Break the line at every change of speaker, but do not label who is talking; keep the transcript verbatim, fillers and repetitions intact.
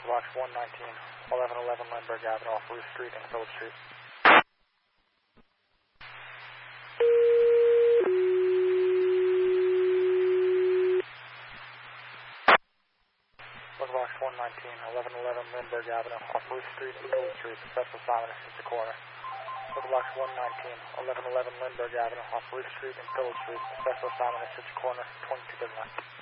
Box one nineteen, eleven eleven Lindbergh Avenue off Ruth Street and Phillips Street. Local Box one nineteen, eleven eleven Lindbergh Avenue off Ruth Street and Phillips Street. Successful assignment is at the corner. Local Box one nineteen, eleven eleven Lindbergh Avenue off Ruth Street and Phillips Street. Successful assignment is at the corner, twenty-two thirty-nine.